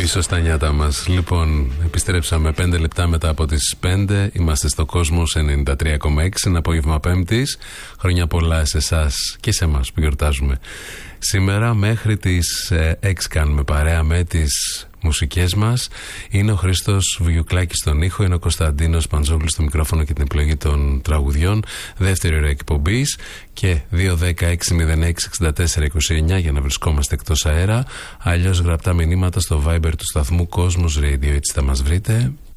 Πίσω στα νιάτα μας. Λοιπόν, επιστρέψαμε 5 λεπτά μετά από τις 5. Είμαστε στο Κόσμος 93,6. Ένα απόγευμα Πέμπτης. Χρόνια πολλά σε εσάς και σε εμάς που γιορτάζουμε. Σήμερα μέχρι τις 6 κάνουμε παρέα με τις μουσικές μας. Είναι ο Χρήστος Βουγιουκλάκης στον ήχο, είναι ο Κωνσταντίνος Παντζόγλης στο μικρόφωνο και την επιλογή των τραγουδιών. Δεύτερη ώρα εκπομπής και 2-10-606-64-29 για να βρισκόμαστε εκτός αέρα. Αλλιώς γραπτά μηνύματα στο Viber του σταθμού Κόσμος Radio, έτσι θα μας βρείτε.